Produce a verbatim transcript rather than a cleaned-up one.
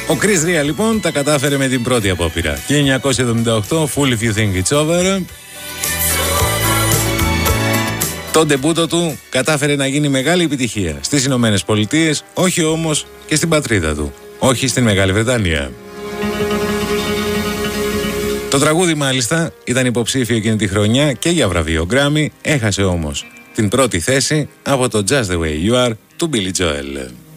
Ο Chris Ria λοιπόν τα κατάφερε με την πρώτη απόπειρα. χίλια εννιακόσια εβδομήντα οκτώ, Fool If You Think It's Over. Το ντεμπούτο του κατάφερε να γίνει μεγάλη επιτυχία στις Ηνωμένες Πολιτείες, όχι όμως και στην πατρίδα του, όχι στην Μεγάλη Βρετανία. Το τραγούδι μάλιστα ήταν υποψήφιο εκείνη τη χρονιά και για βραβείο Grammy, έχασε όμως την πρώτη θέση από το Just The Way You Are του Billy Joel.